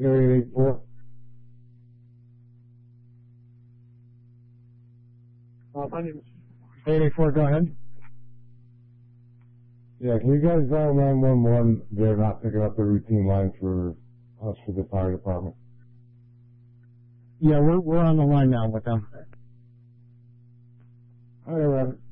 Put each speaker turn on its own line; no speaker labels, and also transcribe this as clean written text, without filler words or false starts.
0884.
My name is
884, go ahead.
Yeah, can you guys dial 911? They're not picking up the routine line for us for the fire department.
Yeah, we're on the line now with them.
All right, Robert.